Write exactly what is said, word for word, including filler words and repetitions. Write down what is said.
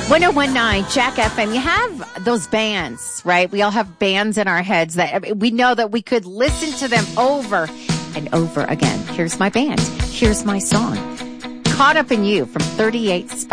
one oh one point nine Jack F M. You have those bands, right? We all have bands in our heads that we know that we could listen to them over and over again. Here's my band. Here's my song. Caught Up in You from thirty-eight